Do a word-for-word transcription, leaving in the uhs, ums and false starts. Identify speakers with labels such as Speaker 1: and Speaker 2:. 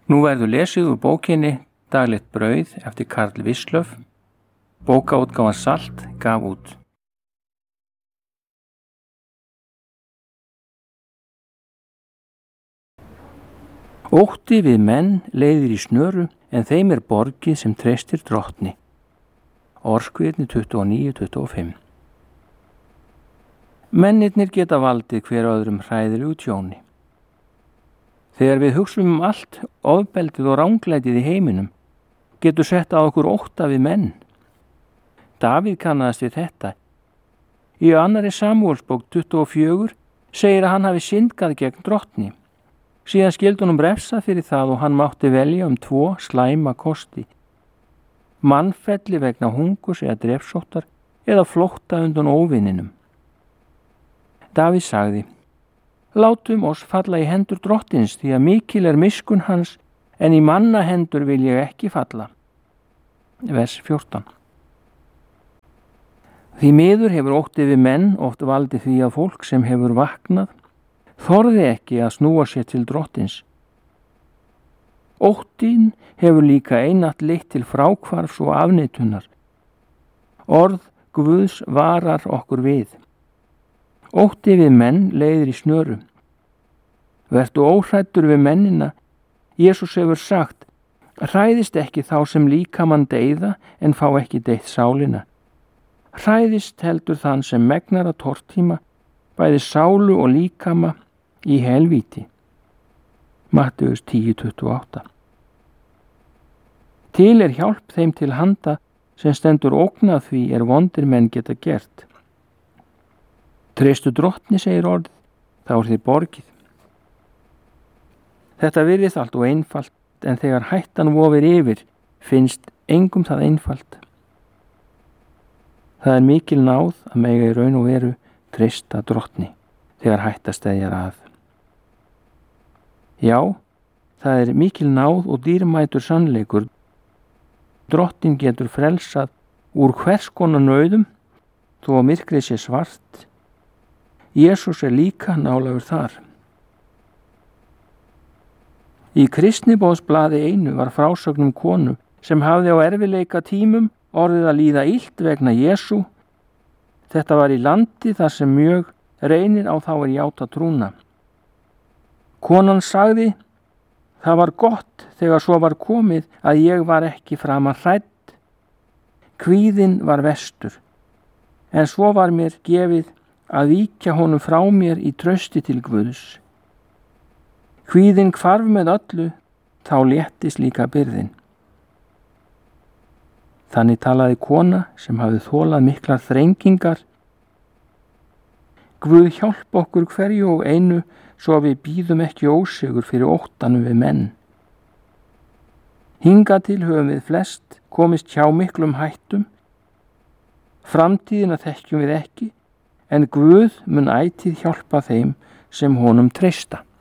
Speaker 1: Nú verður lesið úr bókinni Daglegt brauð eftir Karl Wislöff. Bókaútgáfan Salt gaf út. Ótti við menn leiðir í snöru, en þeim er borgið sem treystir drottni. Orskvíðni tuttugu og níu tuttugu og fimm. Mennirnir geta valdið hver öðrum hræðilegu tjóni. Þegar við hugsum um allt ofbeldið og ranglætið í heiminum, getur sett á okkur ótta við menn. Davíð kannaðist við þetta. Í annarri Samúelsbók tuttugu og fjögur segir að hann hafi syndgað gegn drottni. Síðan skildi honum refsa fyrir það og hann mátti velja um tvo slæma kosti. Mannfelli vegna hungurs eða drepsóttar eða flótta undan óvininum. Davíð sagði: Látum oss falla í hendur drottins, því að mikil er miskunn hans, en í manna hendur vil ég ekki falla. Vers fjórtán. Því miður hefur ótti við menn oft valdið því að fólk sem hefur vaknað þorði ekki að snúa sér til drottins. Óttin hefur líka einatt leitt til fráhvarfs og afneitunar. Orð Guðs varar okkur við. Ótti við menn leiðir í snöru. Vertu óhræddur við mennina. Jesús hefur sagt: hræðist ekki þá sem líkamann deyða, en fá ekki deytt sálina. Hræðist heldur þann sem megnar að tortíma, bæði sálu og líkama í helvíti. Matteus tíu tuttugu og átta. Til er hjálp þeim til handa sem stendur ógnað því er vondir menn geta gert. Treystu drottni, segir orðið, þá er þið borgið. Þetta virðist allt og einfalt, en þegar hættan vofir yfir, finnst engum það einfalt. Það er mikil náð að mega í raun og veru treysta drottni þegar hætta steðjar að. Já, það er mikil náð og dýrmætur sannleikur. Drottin getur frelsað úr hvers konar nauðum, þó að myrkrið sé svart. Jesús er líka nálægur þar. Í Kristniboðsblaði einu var frásögn um konu sem hafði á erfiðleika tímum orðið að líða illt vegna Jesú. Þetta var í landi þar sem mjög reynir á þá er játa trúna. Konan sagði: það var gott þegar svo var komið að ég var ekki framar hrædd. Kvíðinn var verstur, en svo var mér gefið að víkja honum frá mér í trausti til Guðs. Kvíðinn hvarf með öllu, þá léttist líka byrðin. Þannig talaði kona sem hafði þolað miklar þrengingar. Guð hjálp okkur hverju og einu, svo við bíðum ekki ósigur fyrir óttanum við menn. Hingað til höfum við flest komist hjá miklum hættum. Framtíðina þekkjum við ekki, en Guð mun ætíð hjálpa þeim sem honum treysta.